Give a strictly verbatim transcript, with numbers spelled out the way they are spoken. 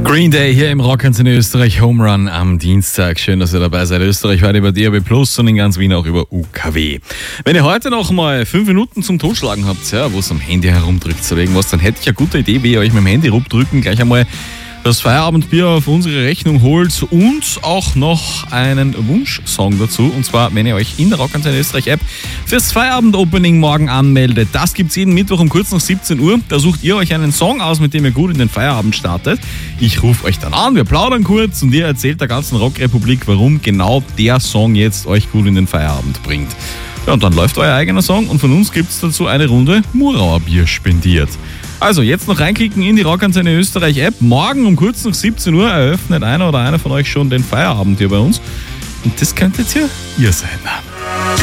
Green Day hier im Rockantenne Österreich, Home Run am Dienstag. Schön, dass ihr dabei seid. Österreich heute über D A B Plus und in ganz Wien auch über U K W. Wenn ihr heute noch mal fünf Minuten zum Totschlagen habt, ja, wo es am Handy herumdrückt oder irgendwas, dann hätte ich eine gute Idee, wie ihr euch mit dem Handy rumdrücken, gleich einmal das Feierabendbier auf unsere Rechnung holt und auch noch einen Wunschsong dazu. Und zwar, wenn ihr euch in der Rockantenne Österreich App fürs Feierabend-Opening morgen anmeldet. Das gibt's jeden Mittwoch um kurz nach siebzehn Uhr. Da sucht ihr euch einen Song aus, mit dem ihr gut in den Feierabend startet. Ich rufe euch dann an, wir plaudern kurz und ihr erzählt der ganzen Rockrepublik, warum genau der Song jetzt euch gut in den Feierabend bringt. Ja, und dann läuft euer eigener Song und von uns gibt's dazu eine Runde Murauer Bier spendiert. Also jetzt noch reinklicken in die Rockantenne Österreich App. Morgen um kurz nach siebzehn Uhr eröffnet einer oder einer von euch schon den Feierabend hier bei uns. Und das könnte jetzt ja ihr sein.